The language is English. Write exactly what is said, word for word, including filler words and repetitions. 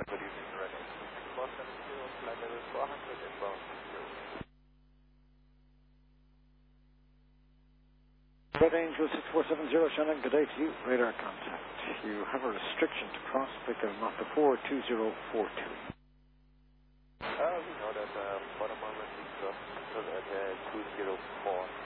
Good evening, Red X four seven zero, flight level four hundred inbound. Red Angel six four seven zero, Shannon, good day to you. Radar contact. You have a restriction to cross Victor Mata four two zero four two. Uh, we know that uh, for the moment we crossed at uh, two zero four.